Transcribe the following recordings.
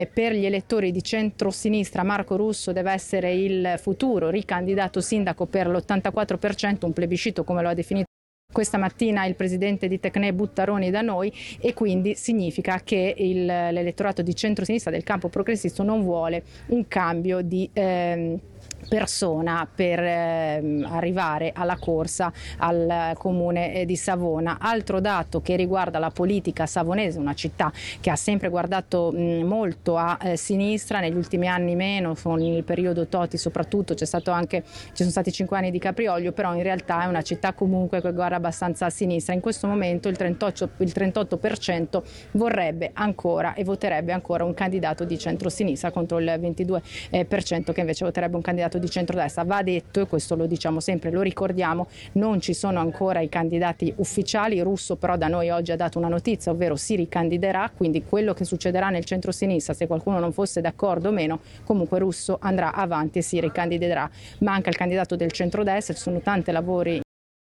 Per gli elettori di centrosinistra Marco Russo deve essere il futuro ricandidato sindaco per l'84%, un plebiscito come lo ha definito questa mattina il presidente di Tecnè Buttaroni da noi, e quindi significa che l'elettorato di centrosinistra del campo progressista non vuole un cambio di persona per arrivare alla corsa al comune di Savona. Altro dato che riguarda la politica savonese, una città che ha sempre guardato molto a sinistra, negli ultimi anni meno, con il periodo Toti soprattutto, ci sono stati 5 anni di Caprioglio, però in realtà è una città comunque che guarda abbastanza a sinistra. In questo momento il 38% vorrebbe ancora e voterebbe ancora un candidato di centrosinistra contro il 22% che invece voterebbe un candidato di centrodestra. Va detto, e questo lo diciamo sempre, lo ricordiamo, non ci sono ancora i candidati ufficiali. Russo però da noi oggi ha dato una notizia, ovvero si ricandiderà, quindi quello che succederà nel centrosinistra, se qualcuno non fosse d'accordo o meno, comunque Russo andrà avanti e si ricandiderà. Manca il candidato del centrodestra, ci sono tanti lavori.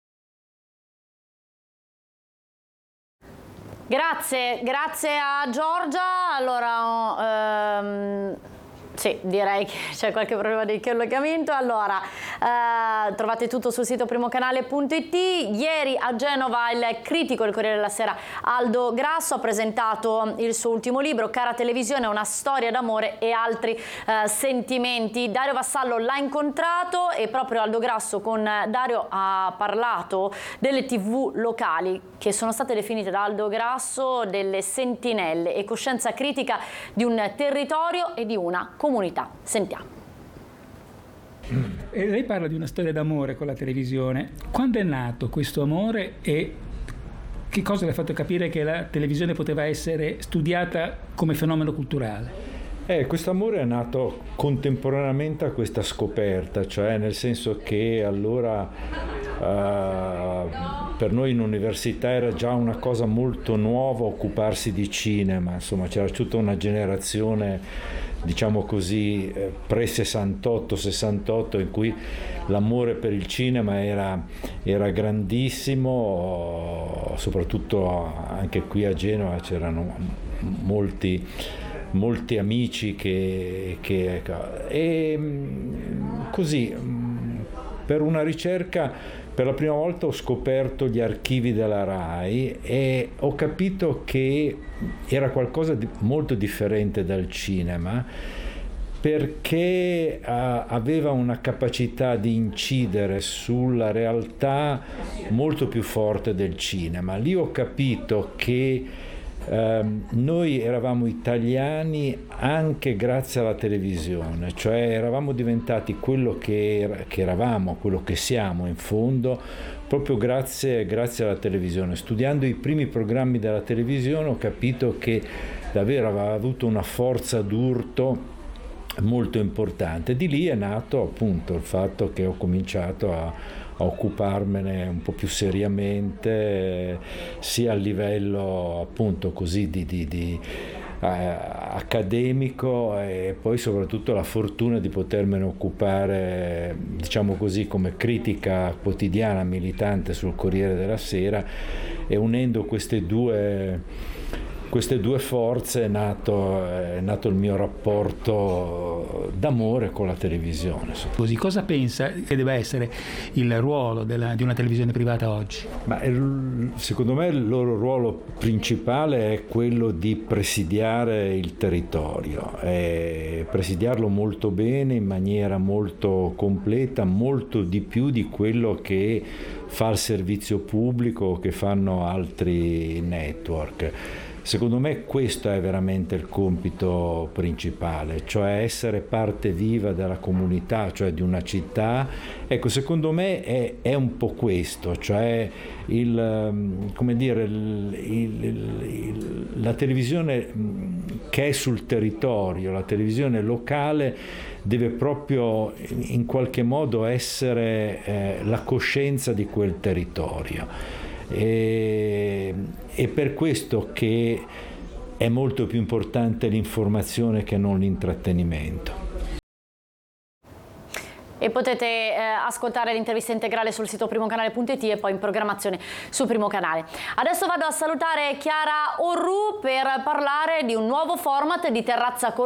Grazie a Giorgia. Allora, sì, direi che c'è qualche problema di collegamento. Allora, trovate tutto sul sito primocanale.it. Ieri a Genova il critico del Corriere della Sera Aldo Grasso ha presentato il suo ultimo libro, Cara Televisione, una storia d'amore e altri sentimenti. Dario Vassallo l'ha incontrato e proprio Aldo Grasso con Dario ha parlato delle TV locali che sono state definite da Aldo Grasso delle sentinelle e coscienza critica di un territorio e di una comunità. Sentiamo. E lei parla di una storia d'amore con la televisione. Quando è nato questo amore e che cosa le ha fatto capire che la televisione poteva essere studiata come fenomeno culturale? Questo amore è nato contemporaneamente a questa scoperta, cioè nel senso che allora per noi in università era già una cosa molto nuova occuparsi di cinema, insomma c'era tutta una generazione, diciamo così, pre-68 in cui l'amore per il cinema era grandissimo, soprattutto anche qui a Genova c'erano molti amici e così per una ricerca per la prima volta ho scoperto gli archivi della RAI e ho capito che era qualcosa di molto differente dal cinema, perché aveva una capacità di incidere sulla realtà molto più forte del cinema. Lì ho capito che noi eravamo italiani anche grazie alla televisione, cioè eravamo diventati quello che eravamo, quello che siamo in fondo, proprio grazie alla televisione. Studiando i primi programmi della televisione ho capito che davvero aveva avuto una forza d'urto molto importante. Di lì è nato appunto il fatto che ho cominciato a occuparmene un po' più seriamente, sia a livello appunto così di accademico, e poi soprattutto la fortuna di potermene occupare, diciamo così, come critica quotidiana militante sul Corriere della Sera, e unendo queste due forze è nato il mio rapporto d'amore con la televisione. Così, cosa pensa che deve essere il ruolo di una televisione privata oggi? Ma secondo me il loro ruolo principale è quello di presidiare il territorio, presidiarlo molto bene, in maniera molto completa, molto di più di quello che fa il servizio pubblico, che fanno altri network. Secondo me questo è veramente il compito principale, cioè essere parte viva della comunità, cioè di una città. Ecco, secondo me è un po' questo, cioè la televisione che è sul territorio, la televisione locale deve proprio in qualche modo essere la coscienza di quel territorio. E per questo che è molto più importante l'informazione che non l'intrattenimento. E potete ascoltare l'intervista integrale sul sito primocanale.it e poi in programmazione su Primo Canale. Adesso vado a salutare Chiara Orru per parlare di un nuovo format di Terrazza con